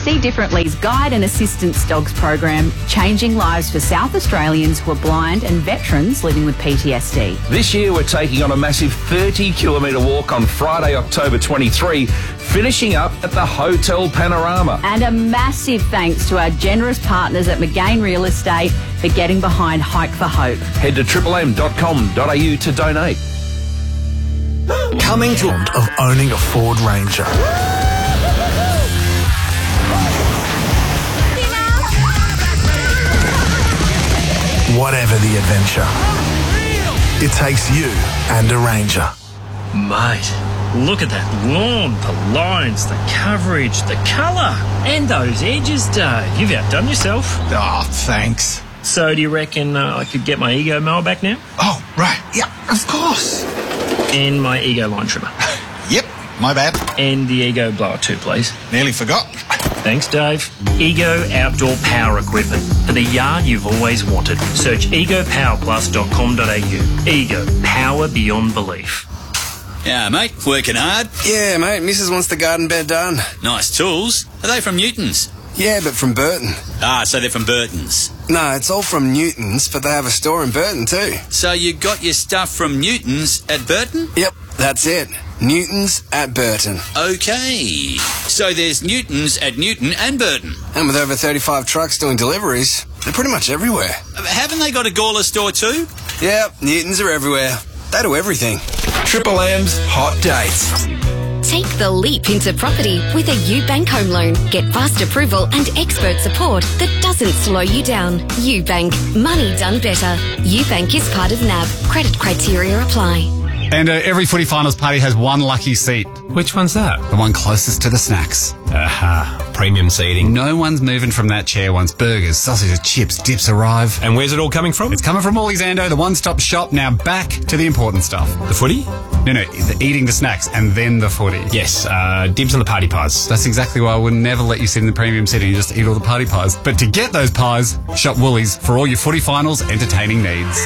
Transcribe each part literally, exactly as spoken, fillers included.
See Differently's Guide and Assistance Dogs program, changing lives for South Australians who are blind and veterans living with P T S D. This year we're taking on a massive thirty kilometre walk on Friday, October twenty-third, finishing up at the Hotel Panorama. And a massive thanks to our generous partners at McGain Real Estate for getting behind Hike for Hope. Head to triple m dot com dot a u to donate. Coming to of owning a Ford Ranger. Whatever the adventure, it takes you and a Ranger. Mate, look at that lawn, the lines, the coverage, the colour, and those edges, Dave. You've outdone yourself. Oh, thanks. So do you reckon uh, I could get my Ego mower back now? Oh, right. Yeah, of course. And my Ego line trimmer. Yep, my bad. And the Ego blower too, please. Nearly forgot. Thanks, Dave. Ego Outdoor Power Equipment for the yard you've always wanted. Search ego power plus dot com dot a u. Ego, power beyond belief. Yeah, mate, working hard? Yeah, mate, Missus wants the garden bed done. Nice tools. Are they from Newton's? Yeah, but from Burton. Ah, so they're from Burton's. No, it's all from Newton's, but they have a store in Burton too. So you got your stuff from Newton's at Burton? Yep, that's it. Newton's at Burton. Okay. So there's Newton's at Newton and Burton. And with over thirty-five trucks doing deliveries, they're pretty much everywhere. Haven't they got a Gawler store too? Yep, Newton's are everywhere. They do everything. Triple M's Hot Dates. Take the leap into property with a UBank home loan. Get fast approval and expert support that doesn't slow you down. UBank. Money done better. UBank is part of N A B. Credit criteria apply. And uh, every footy finals party has one lucky seat. Which one's that? The one closest to the snacks. Aha, premium seating. No one's moving from that chair once burgers, sausages, chips, dips arrive. And where's it all coming from? It's coming from Woolies Ando, the one-stop shop. Now back to the important stuff. The footy? No, no, the eating the snacks and then the footy. Yes, uh, dibs on the party pies. That's exactly why I would never let you sit in the premium seating and just eat all the party pies. But to get those pies, shop Woolies for all your footy finals entertaining needs.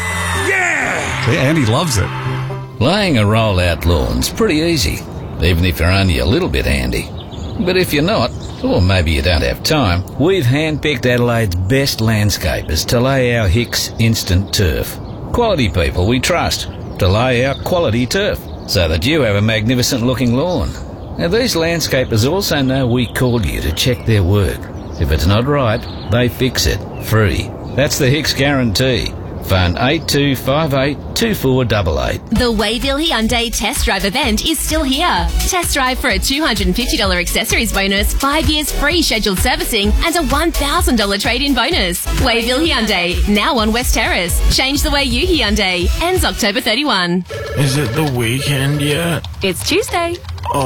Yeah! See, Andy loves it. Laying a roll-out lawn's pretty easy, even if you're only a little bit handy. But if you're not, or maybe you don't have time, we've handpicked Adelaide's best landscapers to lay our Hicks Instant Turf. Quality people we trust to lay our quality turf, so that you have a magnificent-looking lawn. Now, these landscapers also know we called you to check their work. If it's not right, they fix it, free. That's the Hicks Guarantee. Phone eight two five eight two four eight eight. The Wayville Hyundai Test Drive event is still here. Test drive for a two hundred fifty dollars accessories bonus, five years free scheduled servicing, and a one thousand dollars trade-in bonus. Wayville Hyundai, now on West Terrace. Change the way you Hyundai. Ends October thirty-first. Is it the weekend yet? It's Tuesday. Oh,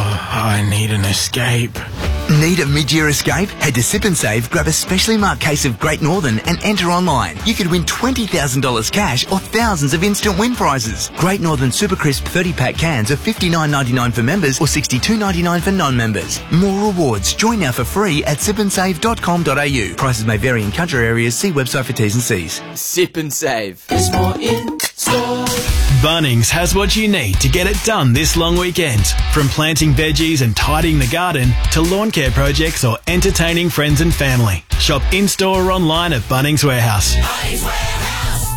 I need an escape. Need a mid-year escape? Head to Sip and Save, grab a specially marked case of Great Northern and enter online. You could win twenty thousand dollars cash or thousands of instant win prizes. Great Northern Super Crisp thirty pack cans are fifty-nine ninety-nine for members or sixty-two ninety-nine for non-members. More rewards. Join now for free at sip and save dot com dot a u. Prices may vary in country areas. See website for T's and C's. Sip and Save. There's more in store. Bunnings has what you need to get it done this long weekend. From planting veggies and tidying the garden to lawn care projects or entertaining friends and family. Shop in-store or online at Bunnings Warehouse. Bunnings Warehouse.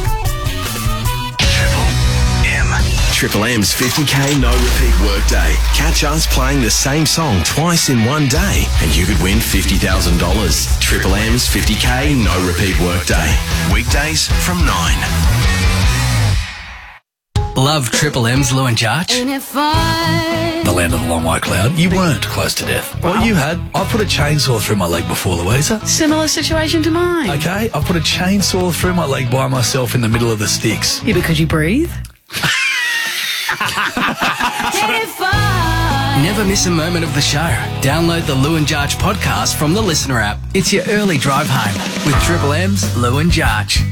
Triple M. Triple M's fifty k no repeat workday. Catch us playing the same song twice in one day and you could win fifty thousand dollars. Triple M's fifty k no repeat workday. Weekdays from nine. Love Triple M's Lou and Jarch? The land of the long white cloud. You weren't close to death. Well, you had. I put a chainsaw through my leg before, Louisa. Similar situation to mine. Okay, I put a chainsaw through my leg by myself in the middle of the sticks. Yeah, because you breathe? Never miss a moment of the show. Download the Lou and Jarch podcast from the Listener app. It's your early drive home with Triple M's Lou and Jarch.